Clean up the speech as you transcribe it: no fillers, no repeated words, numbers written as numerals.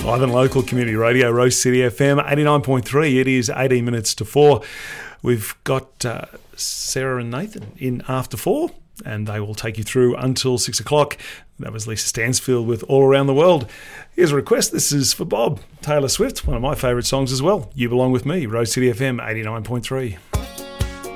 Live and local community radio, Rose City FM 89.3. It is 18 minutes to 4. We've got Sarah and Nathan in after 4, and they will take you through until 6 o'clock. That was Lisa Stansfield with All Around the World. Here's a request. This is for Bob. Taylor Swift, one of my favourite songs as well. You Belong With Me, Rose City FM 89.3.